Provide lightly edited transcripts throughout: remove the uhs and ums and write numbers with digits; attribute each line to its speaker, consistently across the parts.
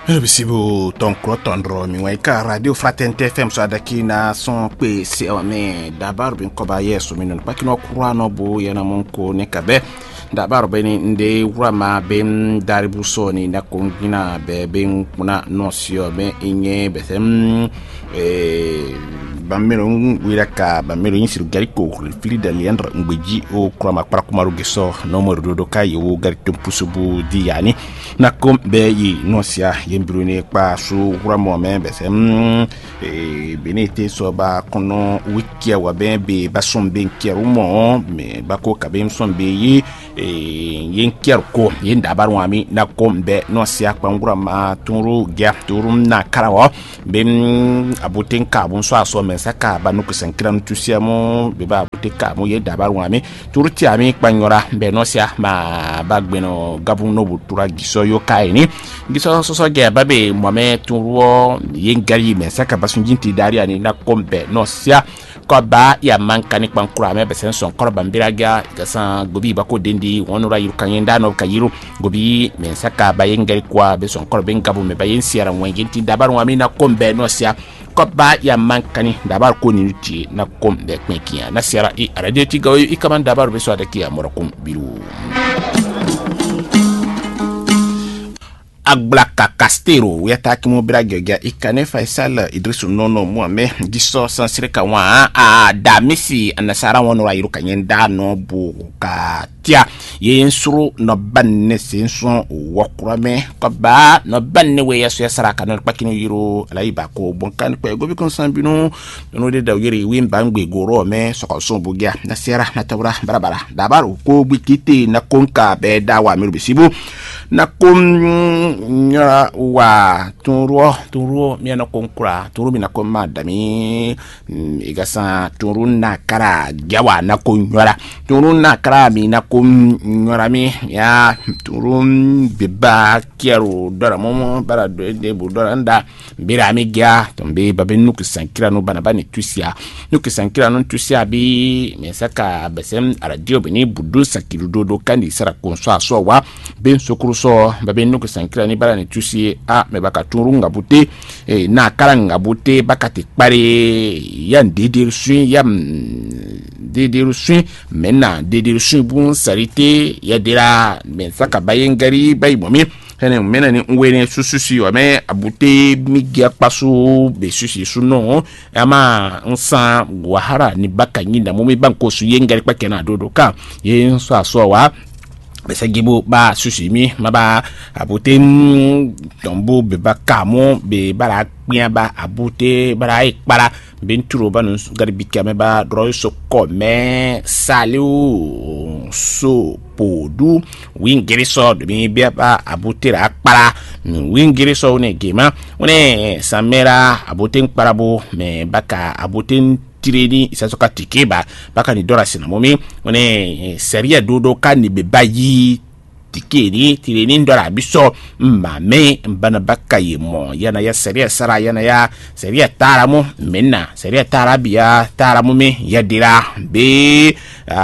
Speaker 1: Bisibu ton krotondro mi waika radio Fraternité FM so adaki na son pe se me dabar bin koba yeso minon pakino kurano bo yana monko ne kabe dabar beni nde wama ben daribuso ni na kongina be ben kuna nosio be inye besem bamero wiraka bamero yinsiru gariko fili da liandra ngbeji o krama parakumaru geso no mo do kai o garito pusubu di yani na kom be yi nosia yembirune pa su wuramo me besem benete so ba kono wikia wa be basom ben kierumo me bako kabem som be yi yen kierko yen dabar wami na kom be nosia pangura ma turu gya turum na karawo ben abuten kabun so aso men saka banuku sankiran tusiamo be ba abuten kamu yen dabar wami turti ami panyora be nosia ma bagbeno gabun no butura giso yo kaini giso so ge babe moame turu yen gari men saka basunjinti dari ani na kombe nosia ko ba ya mankani pankura me be senson korba mbiraga gasan gobi bako dendi wonura yukanyenda no kayiru gobi men saka ba yen gari kwa be son korba ngabu me ba yen siara wenjinti dabar wami na kombe nosia ko ba ya mankani dabar ko ni nuti na kombe kmekia na siara i radio tigawo i kaman dabar be so adaki ya morokum biru Aglaka Castero yataki mo bragya ikane Faisal Idrisu nono muame diso sansireka wa a damisi anasara wono rayiru kanyenda no buka tia yensuru no banne senso wokurame ko ba no banne we yaso yasara kanal pakino yiro laiba ko bonkan ko gobi konsambino no de dawiri wimba ngbe goro me soko so bugia na sera na tabra barabara dabaru ko bikiti na konka be dawa miru bisibu na nyara wa turu miana konkura turu mina koma dami igasa turu na kara jawa na konyara turu na kara mina konyara mi ya turu biba kiaro dora momo bara de budora nda bira mi gya tombe babe nuku sankira no bana bani tusia nuku sankira no tusia bi mesaka besem radio bini budu sakiru do kandi sara konso aso wa ben sokuru so babe nuku sankira ni bara ni tusie a me baka turunga bute na karanga bute bakati pare yan dedir sun yam dedir sun mena dedir sun bun sarite ya dira men saka bayen gari bay momi hene mena ni ngwene sususi wa me abute migia pasu be susi suno ama nsa wahara ni baka nyinda momi banko su yengari pakena dodoka yen so aso wa besagibo ba susimi maba abute tombo be bakamo be bara kpia ba abute bara ikpara benturo banu garbika me ba droy so come saliu so podu wingiri so de be ba abute ra akpara wingiri so ne gema one samera abute nkparabo me baka abute tireni isasoka tikeba baka ni dora sina momi one seria dodo kani be bayi tikeni tireni ndora biso mame mbana baka yemo yana ya seria sara yana ya seria taramo menna seria tarabia taramo me yadira be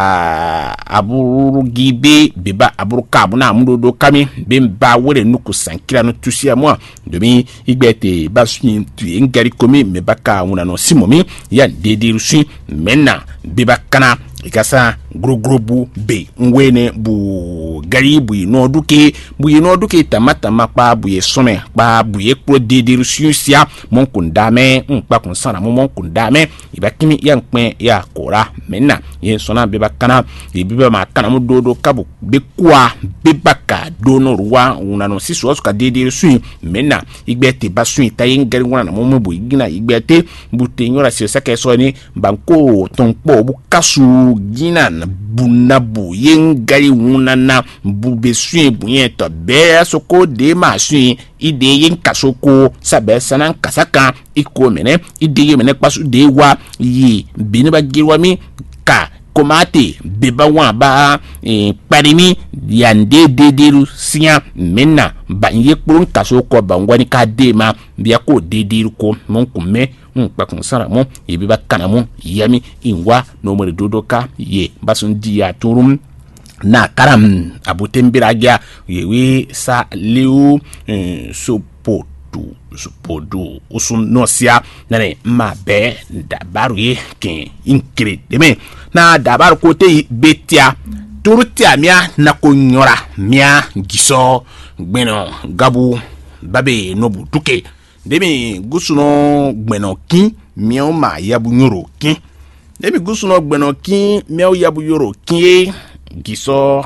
Speaker 1: aburu gibe beba aburu kabuna mudodo kami bemba wore nuku sankira no tusia mo domi igbete basu tu ngari komi me baka wona no simomi ya dedirusi menna beba kana ikasa grogrobu be ngwene bu gari bu no duke tamata mapa bu ye some pa bu ye pro dedirusi sia mon kundame pa konsana mon kundame ibakimi ya nkpe ya kora menna ye sona beba kana ibiba makana mudodo kabu be kwa bebaka dono ruwa una no siso oska dedirusi menna igbete basu itayin gari wona na mo bu igina igbete bute nyora se saka so ni banko tonpo bu kasu gina bunabu yengari wunana bube sui bunyeto be soko de masu ide yen kasoko sabe sanan kasaka iko mene ide yemene pasu de wa yi biniba girwa mi ka komate beba wa ba parimi yande dediru sia menna banye kurun kasoko bangwani ka dema biya ko dediru ko monkume pakun sara mo ibiba kana mo yami inwa no mo dodoka ye basun dia turum na karam abutembiragia yewe sa leo so podu usun nosia nane ma be dabaru ye ken inkre deme na dabaru kote betia turutia mia na konyora mia giso gbeno gabu babe nobu duke demi gusuno gbeno kin miao ma yabu nyoro kin demi gusuno gbeno kin miao yabu yoro kin giso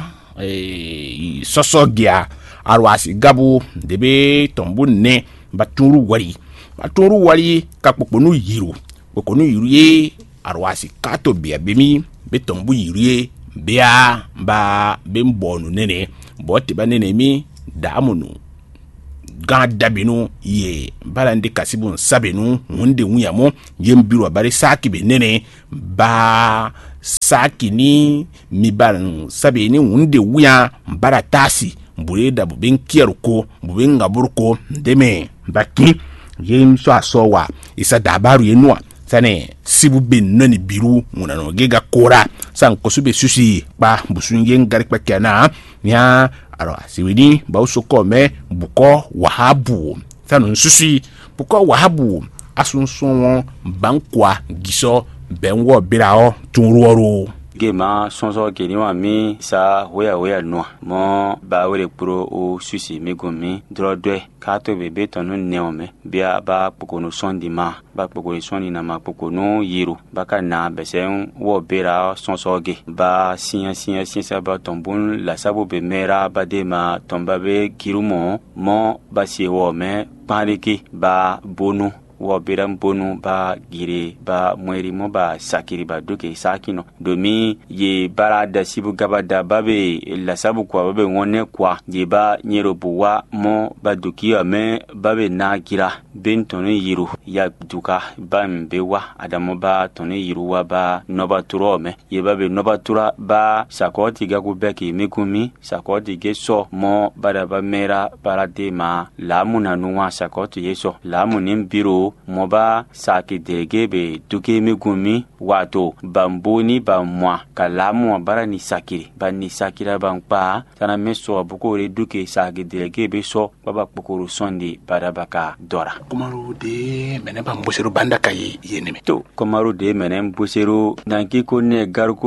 Speaker 1: sosogia arwasi gabu debe tombu ne baturu wari ka pokonu yiru ye arwasi kato bia bemi betombu yiru ye bia ba bembonu nene bote ba nene mi damunu ga dabinu ye balande kasibun sabenu hunde wuyamo yembiru bare saki be nene ba saki ni mi balan sabeni hunde wuya bara tasi mbure da bubin kiyarko bubin gaburko deme baki yem so asowa isa dabaru yenua sane sibu bin nani biru munano gega kora san kosube susi ba busun yen garikpa kana nya aro siwini ba usoko me buko wahabu sanu susi buko wahabu asunsun bankwa giso benwo birao tunruoro
Speaker 2: Gema sonso keni wa mi sa hoya no mo ba wele pro o susi megomi drodwe kato bebe tonu neome bia ba pokono sondi ma ba pokono sondi na ma pokono yiru baka na besen wo bera sonso ge ba sinya ba tombun la sabo be mera ba de ma tomba be kirumo mo ba si wo me pariki ba bonu wo biran bonu ba gire ba mweri mo ba sakiri ba duke sakino domi ye bara da sibu gaba da babe la sabu kwa babe wone kwa ye ba nyero buwa mo ba duki ame babe na gira ben tonu yiru ya duka ba mbewa adamo ba tonu yiru wa ba noba turo me ye babe noba tura ba sakoti gagu beki mikumi sakoti geso mo bara ba mera bara de ma lamu na nuwa sakoti yeso lamu nimbiro moba saki degebe duke migumi wato bamboni bamwa kalamu bara ni sakiri bani sakira bankpa tana meso abukore duke saki degebe so baba pokoro sondi barabaka dora
Speaker 1: komaru de mene bambosero banda kaye yeneme
Speaker 2: to komaru de mene mbosero nanki ko ne garuko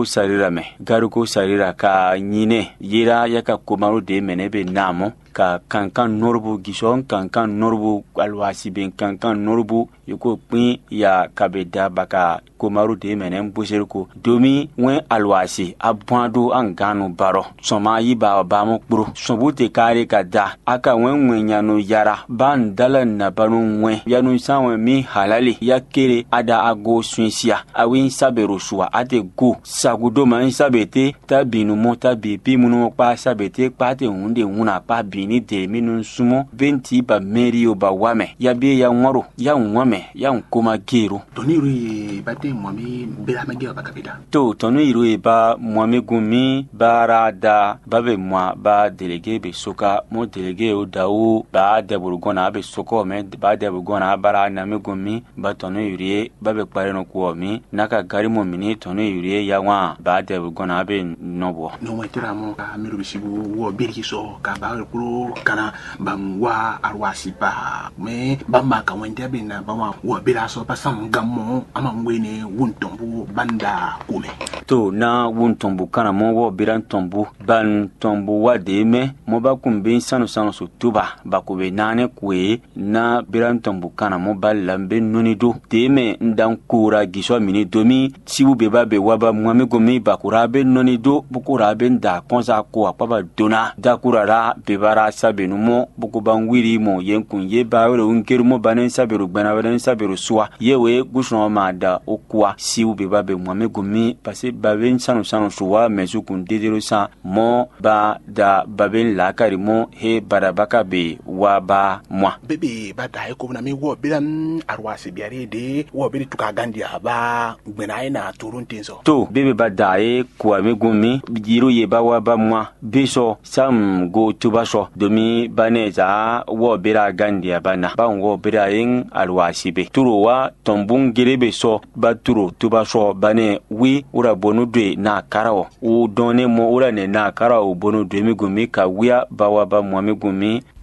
Speaker 2: sarira ka nyine yira yaka komaru de mene be namo ka kankan norbu gishon kankan norbu alwasi ben kankan norbu yuko pin ya kabeda baka komaru de menen busirko domi wen alwasi abwando anganu baro soma yi ba mo kpro sobute kare kada aka wen nyano yara ban dalan na banu wen yanu sanwe mi halali yakere ada ago swinsia awin sabero suwa ate go sagudo man sabete tabinu mota bibi munu pa sabete pate hunde huna pa bini de minun sumo benti ba merio ba wame ya be ya nwaro ya nwame ya nkoma gero
Speaker 1: toniru bate mwami bela mageo bakabida
Speaker 2: to toniru ba mwami gumi barada babe mwa ba delege be soka mo delege o dawo ba deburgona be soko me ba deburgona bara na me gumi ba toniru babe pare no ko mi naka gari mo mini toniru ya wa ba deburgona be nobo
Speaker 1: no mwetira mo ka miru bisibu wo birki so ka ba kuro kana bamwa arwasi ba me bamba ka wende be na bamwa wo bela so pasam gammo ama ngwene wuntombu banda kume
Speaker 2: to na wuntombu kana mo wo biran tombu ban tombu wademe mo ba kumbe sanu so tuba ba ko be nane kwe na biran tombu kana mo balambe nunido teme ndan kura gisho mini domi sibu be ba be waba mwame gomi ba kurabe nunido bukura be nda konza ko akwa dona da kurara be bara sabenu mo buku bangwiri mo yenkun ye ba wero unkeru mo banen saberu gbana banen saberu suwa yewe gushno ma da okwa siu be ba be mwame gumi pase baben sanu suwa mesu kun dedero sa mo ba da baben lakari mo he barabaka be wa ba mwa
Speaker 1: bebe ba da ko na mi wo bilan arwasi biare de wo be tuka gandia ba gbena ina turuntinso
Speaker 2: to bebe ba da ko ame gumi giru ye ba wa ba mwa beso sam go tubaso domi baneza wo bira gandia bana ba wo bira yin alwasi be turowa tombun gerebe so ba turo tuba so bane wi ura bonu de na karawo u done mo ura ne na karawo bonu de mi gumi ka wiya bawa ba mo mi gumi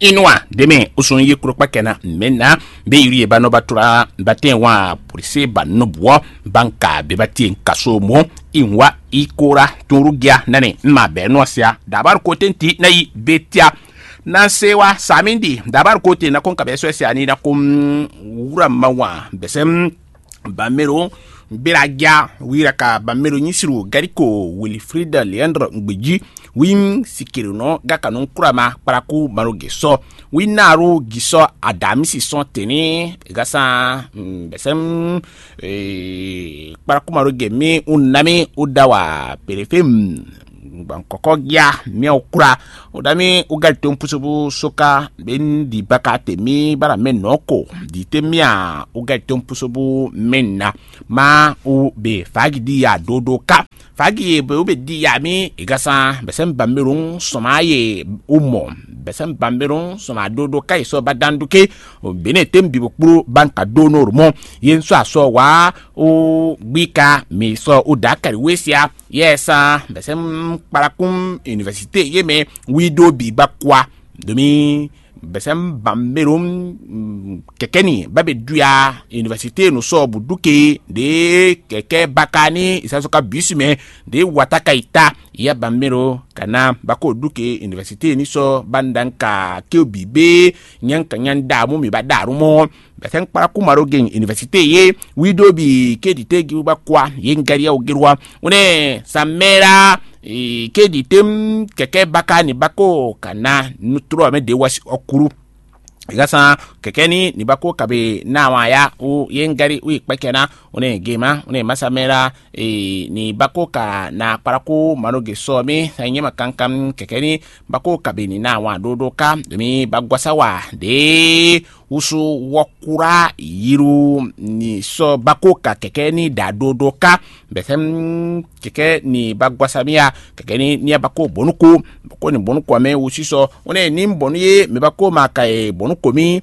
Speaker 1: inwa deme usun ye kuro pakena menna be yiri ba no batura baten wa polisi ba no bo banka be batin kaso mo inwa ikora turugia nane ma be no sia dabar ko tenti nayi betia nan sewa samindi dabar ko te na kon ka be so sia ni na kum wura mawa besem bamero biragia wiraka bamero nyisiru gariko Wilfrida Leandro Ngbeji wim sikiruno gakanon kurama paraku maroge so winaru giso adamisi son teni gasa besem paraku maroge mi unami udawa perefem bankoko gya mi okura udami ugalite mpusubu soka ben di bakate mi bara menoko di temia ugalite mpusubu menna ma u be fagidi ya dodoka fagi be ube di ya mi igasa besem bamberun somaye umo besem bamberun soma dodoka iso badanduke bene tembi bukuru banka donor mo yenso aso wa u gbika mi so udakari wesia yesa besem parakum université yeme wido bi bakwa domi besem bamberum kekeni babe duya université no so buduke de keke bakani isasoka bisime de wataka ita ya bambero kana bako duke université ni so bandanka keobibe nyanka nyanda mu mi badaru mo besen parakum marogen université ye wido bi kedite gi bakwa yengariya ogirwa une samera kedi tem keke bakani bako kana nutro ame de wasi okuru igasa keke ni bako kabe nawa ya u yengari u ikpekena une gema une masamera ni bako ka na paraku maroge somi sanyema kankam keke ni bako kabe ni nawa dodoka demi bagwasawa de usu wakura yiru ni so bako ka keke ni da dodoka besem keke ni bagwasamia keke ni bako bonuko bako ni bonuko ame usiso une ni mbonu ye me bako makae bonuko mi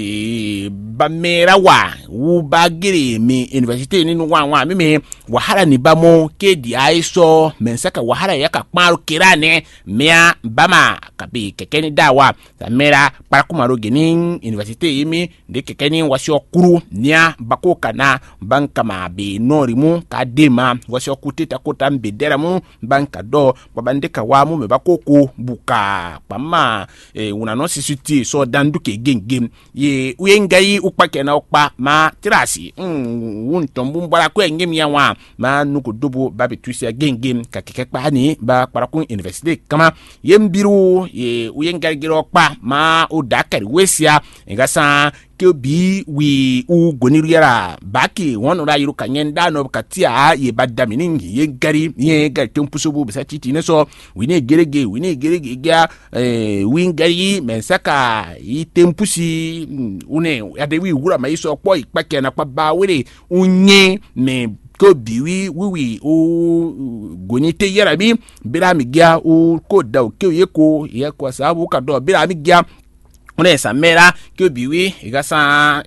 Speaker 1: bamera wa u bagiri mi university ni nwa mi wahala ni bamo kedi aiso mensaka wahala yaka kmaru kirane mea bama kabi keke ni dawa samera parakumaro gini university yimi de keke ni wasi okuru nia bako kana banka ma be norimu kadema wasi okuteta kota mbedera mu banka do babandeka wa mu me bako ko buka pama unano sisuti so danduke gengem ye uyengai ukpake na ukpa ma tirasi wuntombu mbara ko engem ya wa ma nuko dobo babe tusia gengem ka keke kpa ni ba parakun university kama yembiru ye uyengai giro ukpa ma udakari wesia ngasa kebi wi u goniriera baki wono ra yiru kanyenda no katia ye badaminingi ye gari tempusubu besatiti neso wine gerege ga wingari mensaka yi tempusi une ade wi wura maiso po ipake na pa bawere unye me ko biwi wiwi o gonite yara bi birami gya o ko da o ke yeko ye ko sabu ka do birami gya one samera ke biwi igasa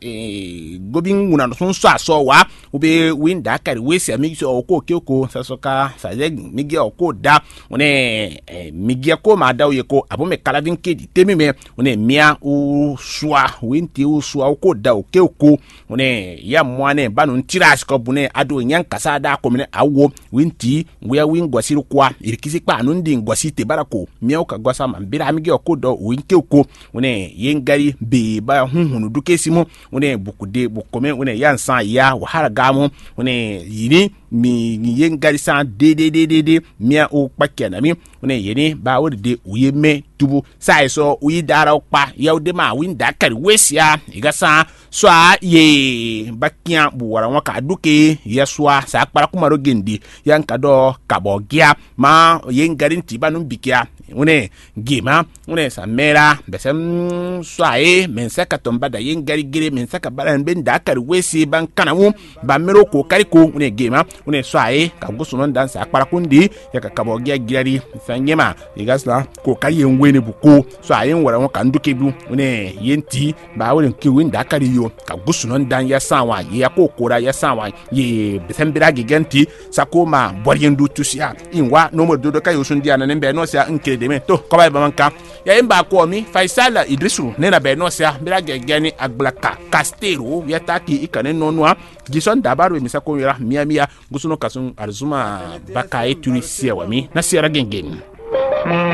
Speaker 1: gobin una no so aso wa ube winda kari wesi amigi oko keko sasoka saje migi oko da one migi ko ma da yeko abome kalavin kedi temime one mia u swa winti u swa oko da okeko one ya mwane banu ntirash ko bune ado nyan kasada ko mene awo winti wia wingwasiru kwa irikisi pa anu ndi ngwasite barako mia ka gwasa mambira amigi oko do winke oko one yengari be ba hunhunu dukesimo one bukude bukome one yansa ya wahara gamu one yini mi yengari san de mia o pakena mi one yeni ba wode uyeme tubu sai so uyi dara okpa yawde ma winda kari wesia igasa so a ye bakia buwara waka duke yeswa sa akpara kumaro gendi yanka do kabogia ma yengari ntiba numbikia une gima une samera besem swae mensaka tombada yengari gire mensaka bara benda kari wesi ban kanawu ba mero ko kari ko une gima une so aye ka gusuno dansa akpara kundi ya ka kabo gya girari sangema igasla ko kari yenwene buko so aye wara won ka nduke bu une yenti ba won ki winda kari yo ka gusuno dan ya sanwa ya ko kora ya sanwa ye besembira giganti sakoma boryendu tusia inwa no mo dodo kayo sundi ana nembe no sia nkede me to ko ba manka ya imba ko mi Faisal Idrisu ne na be no sia bira gegani aglaka Castero ya taki ikane nonwa gison dabaru mi sako yara mia gusuno kasun arzuma baka etuni sia wami na sia gengeni